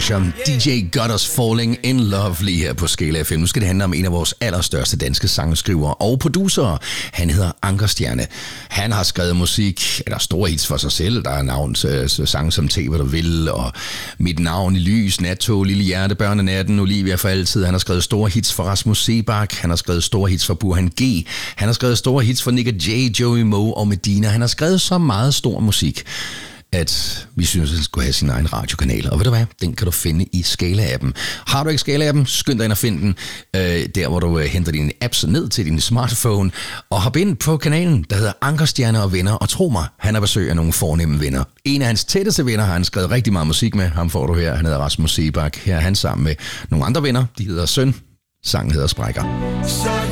Usher. DJ got us falling in love lige her på Skala FM. Nu skal det handle om en af vores allerstørste danske sangskrivere og producerer. Han hedder Anker Stjerne. Han har skrevet musik, eller store hits for sig selv. Der er navn sange som Te, hvad du vil, og Mit navn i lys, Nattog, Lille Hjerte, Børnenatten, Olivia for altid. Han har skrevet store hits for Rasmus Seebach. Han har skrevet store hits for Burhan G. Han har skrevet store hits for Nick J, Joey Moe og Medina. Han har skrevet så meget stor musik, at vi synes, at han skulle have sin egen radiokanal. Og ved du hvad? Den kan du finde i Skala-appen. Har du ikke Skala-appen, skynd dig ind og find den, der hvor du henter dine apps ned til din smartphone, og hop ind på kanalen, der hedder Anker Stjerne og Venner. Og tro mig, han har besøg af nogle fornemme venner. En af hans tætteste venner har han skrevet rigtig meget musik med. Ham får du her. Han hedder Rasmus Seebach. Her er han sammen med nogle andre venner. De hedder Søn. Sangen hedder Sprækker.